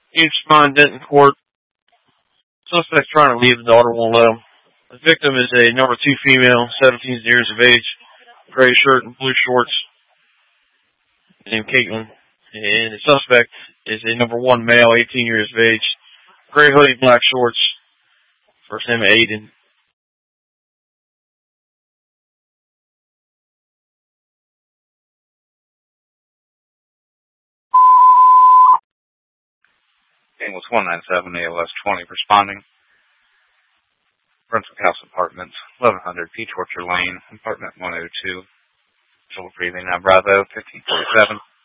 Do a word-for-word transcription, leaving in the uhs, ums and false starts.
Each Spine, Denton Court. Suspect's trying to leave. The daughter won't let him. The victim is a number two female, seventeen years of age, gray shirt and blue shorts, named Caitlin. And the suspect is a number one male, eighteen years of age, gray hoodie, black shorts. First name Aiden. English one nine seven, A L S twenty, responding. Brunswick House Apartments, eleven hundred Peach Orchard Lane, apartment one oh two. Still breathing now, Bravo, fifteen forty-seven.